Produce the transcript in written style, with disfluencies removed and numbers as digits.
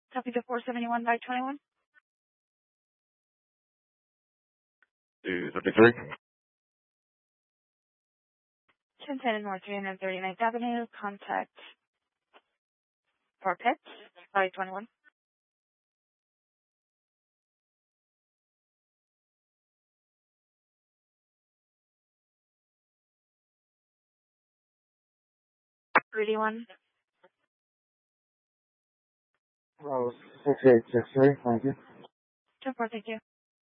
Copy the 471 by 21. 233. 1010 North 339th Avenue. Contact for pets by 21. Really one. Well, 6863, thank you. 10-4, thank you.